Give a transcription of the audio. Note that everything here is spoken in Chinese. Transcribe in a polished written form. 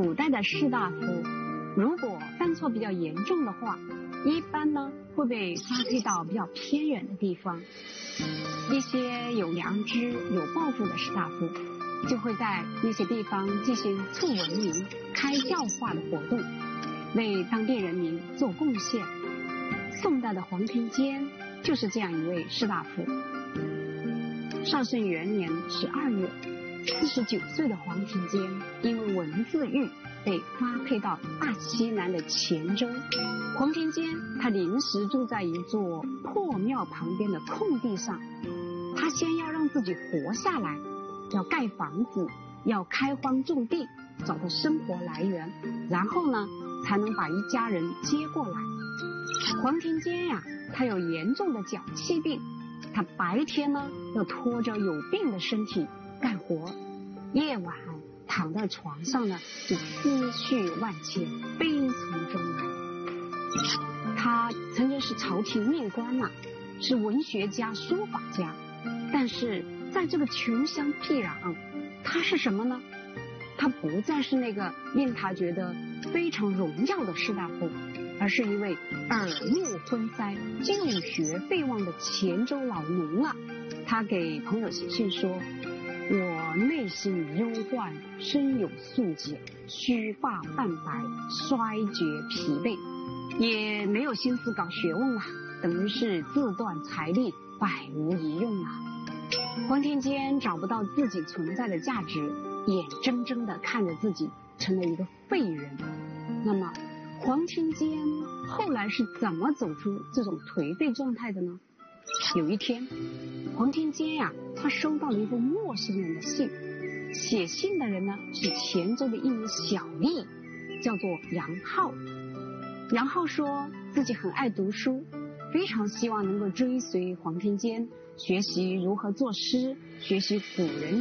古代的士大夫如果犯错比较严重的话，一般呢会被发配到比较偏远的地方。一些有良知有抱负的士大夫就会在那些地方进行促文明开教化的活动，为当地人民做贡献。宋代的黄庭坚就是这样一位士大夫。绍圣元年12月，49岁的黄庭坚因为文字狱被发配到大西南的黔州。黄庭坚他临时住在一座破庙旁边的空地上，他先要让自己活下来，要盖房子，要开荒种地，找到生活来源，然后呢才能把一家人接过来。黄庭坚呀，他有严重的脚气病，他白天呢要拖着有病的身体干活，夜晚躺在床上呢就思绪万千，悲从中来。他曾经是朝廷命官呐，是文学家书法家，但是在这个穷乡僻壤，他是什么呢？他不再是那个令他觉得非常荣耀的士大夫，而是一位耳目昏塞、就学废忘的黔州老农了。他给朋友写信说：我内心忧患，身有素解，须发半白，衰竭疲惫，也没有心思搞学问了，等于是自断财力，百无一用啊。黄庭坚找不到自己存在的价值，眼睁睁地看着自己成了一个废人。那么黄庭坚后来是怎么走出这种颓废状态的呢？有一天，黄庭坚呀，他收到了一封陌生人的信，写信的人呢是黔州的一名小吏，叫做杨浩。杨浩说自己很爱读书，非常希望能够追随黄庭坚，学习如何作诗，学习古人